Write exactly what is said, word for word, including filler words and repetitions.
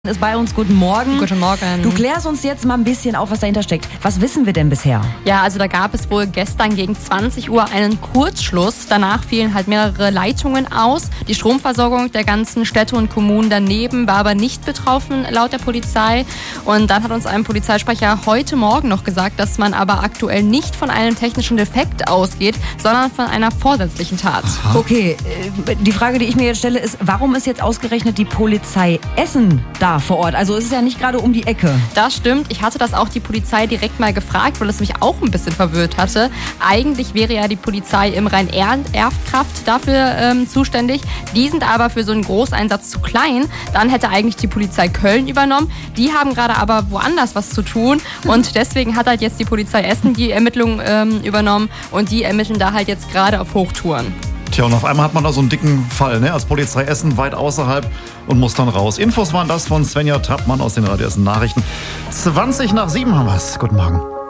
Ist bei uns. Guten Morgen. Guten Morgen. Du klärst uns jetzt mal ein bisschen auf, was dahinter steckt. Was wissen wir denn bisher? Ja, also da gab es wohl gestern gegen zwanzig Uhr einen Kurzschluss. Danach fielen halt mehrere Leitungen aus. Die Stromversorgung der ganzen Städte und Kommunen daneben war aber nicht betroffen, laut der Polizei. Und dann hat uns ein Polizeisprecher heute Morgen noch gesagt, dass man aber aktuell nicht von einem technischen Defekt ausgeht, sondern von einer vorsätzlichen Tat. Aha. Okay, die Frage, die ich mir jetzt stelle, ist, warum ist jetzt ausgerechnet die Polizei Essen da vor Ort? Also es ist ja nicht gerade um die Ecke. Das stimmt. Ich hatte das auch die Polizei direkt mal gefragt, weil es mich auch ein bisschen verwirrt hatte. Eigentlich wäre ja die Polizei im Rhein-Erft-Kraft dafür ähm, zuständig. Die sind aber für so einen Großeinsatz zu klein. Dann hätte eigentlich die Polizei Köln übernommen. Die haben gerade aber woanders was zu tun. Und deswegen hat halt jetzt die Polizei Essen die Ermittlungen ähm, übernommen. Und die ermitteln da halt jetzt gerade auf Hochtouren. Tja, und auf einmal hat man da so einen dicken Fall, ne? Als Polizei Essen weit außerhalb und muss dann raus. Infos waren das von Svenja Trappmann aus den Radio Essen Nachrichten. zwanzig nach sieben haben wir's. Guten Morgen.